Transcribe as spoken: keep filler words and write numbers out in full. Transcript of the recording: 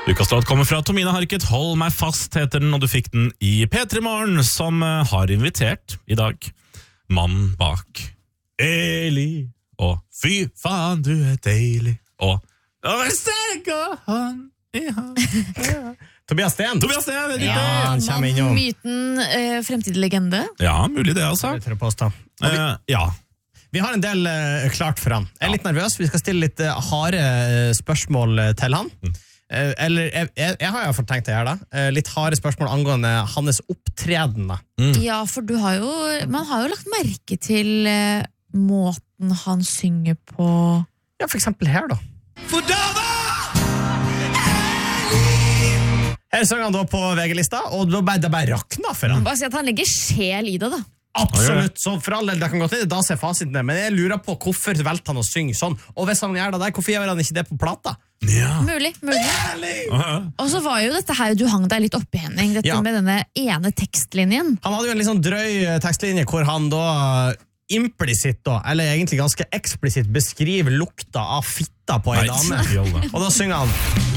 Ukas låt kommer fra Tomine Harket, Hold meg fast heter den, og du fikk den i P tre Morgen, som har invitert i dag mannen bak Eli, og fy faen du er deilig, og og vær sterk og hånd i hånd. Tobias Sten. Tobias Sten, det er Ja, han kommer innom. Myten, eh, fremtidig legende. Ja, mulig det altså. Det tør jeg påstå. Eh, ja. Vi har en del uh, klart for han. Jeg er litt nervøs. Vi skal stille litt uh, harde uh, spørsmål uh, til han. Mm. Uh, eller, jeg, jeg, jeg har jo fått tenkt å gjøre det. Uh, litt harde spørsmål angående hans opptreden. Mm. Ja, for du har jo man har jo lagt merke til eh, måten han synger på. Ja, for eksempel her da. For dama! Her sang han da på V G-lista, og da bare, det bare rakna for han. Bare si at han legger sjel i det, da. Absolutt, så for all del, det kan godt til, da ser fasiten det, men jeg lurer på hvorfor velter han å synge sånn, og hvis han gjør det der, hvorfor gjør han ikke det på plata? Ja. Mulig, mulig. Aha. Og så var jo dette her, du hang deg litt oppi, Henning, dette Ja. med denne ene tekstlinjen. Han hadde jo en litt sånn drøy eh, tekstlinje, hvor han da implisitt da, eller egentlig ganske eksplisitt beskriver lukta av fitta på en Nei, dame. jolle. Og da synger han